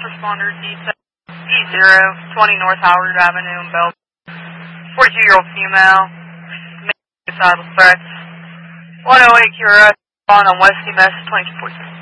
responder E0, 20 North Howard Avenue in Bellevue. 42-year-old female, suicidal threats. 108 Cura on West East 2246.